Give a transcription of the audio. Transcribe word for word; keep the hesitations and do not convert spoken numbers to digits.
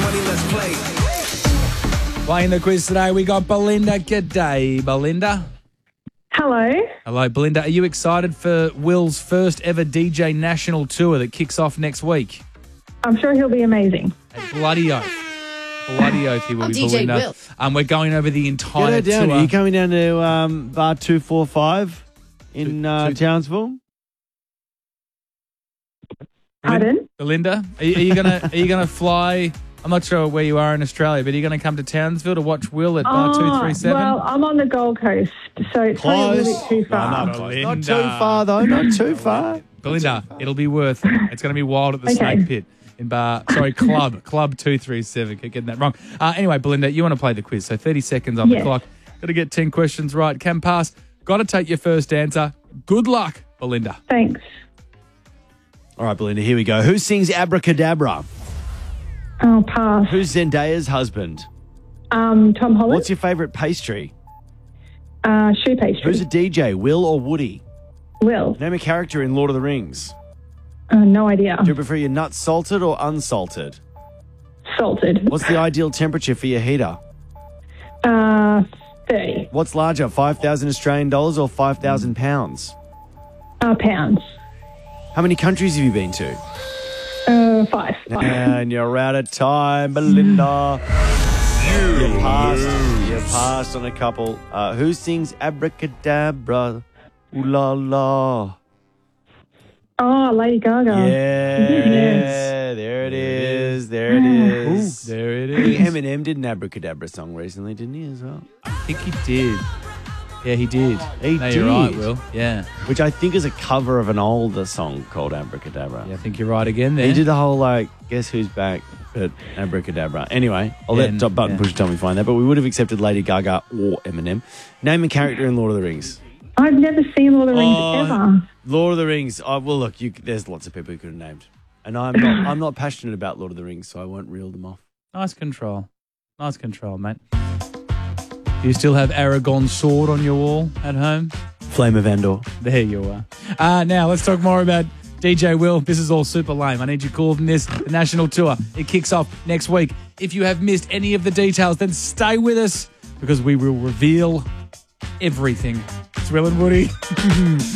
money, let's play. Playing the quiz today, we got Belinda. G'day, Belinda. Hello. Hello, Belinda. Are you excited for Will's first ever D J national tour that kicks off next week? I'm sure he'll be amazing. A bloody oath. Bloody oath he will I'm be, D J Belinda. Will. Um, we're going over the Get entire her down. tour. Are you coming down to um, bar two four five in Two- uh, two- Townsville? Pardon? Belinda, are you, are you gonna are you gonna fly? I'm not sure where you are in Australia, but are you going to come to Townsville to watch Will at bar two three seven? Well, I'm on the Gold Coast, so it's probably a little bit too far. No, not, close. Not Belinda. too far, though. Not too far. Belinda, it'll be worth it. It's going to be wild at the Okay. Snake Pit in bar, sorry, Club, Club two three seven. Keep getting that wrong. Uh, anyway, Belinda, you want to play the quiz. So thirty seconds on the Yes. clock. Got to get ten questions right. Can pass. Got to take your first answer. Good luck, Belinda. Thanks. All right, Belinda, here we go. Who sings Abracadabra? I'll pass. Who's Zendaya's husband? Um, Tom Holland. What's your favourite pastry? uh, shoe pastry? Who's a D J, Will or Woody? Will. Name a character in Lord of the Rings. Uh, no idea. Do you prefer your nuts salted or unsalted? Salted. What's the ideal temperature for your heater? Uh, thirty. What's larger, five thousand Australian dollars or five thousand pounds? Uh, pounds. How many countries have you been to? Uh, five. Five. And you're out of time, Belinda. You passed. You passed on a couple. Uh, who sings Abracadabra? Ooh la la. Oh, Lady Gaga. Yeah, Yes. there it is. There it is. Ooh, there it I think is. Eminem did an Abracadabra song recently, didn't he, as well? I think he did. Yeah, he did. He no, you're right, did. Will. Yeah. Which I think is a cover of an older song called Abracadabra. Yeah, I think you're right again there. He did the whole, like, guess who's back, but Abracadabra. Anyway, I'll Yeah, let Top Button yeah. Pusher tell me find that, but we would have accepted Lady Gaga or Eminem. Name a character in Lord of the Rings. I've never seen Lord of the Rings Oh. ever. Lord of the Rings. Oh, well, look, you, there's lots of people who could have named. And I'm not, I'm not passionate about Lord of the Rings, so I won't reel them off. Nice control. Nice control, mate. Do you still have Aragorn's sword on your wall at home? Flame of Andor. There you are. Uh, now, let's talk more about D J Will. This is all super lame. I need you cooler than this. The national tour. It kicks off next week. If you have missed any of the details, then stay with us because we will reveal everything. It's Will and Woody.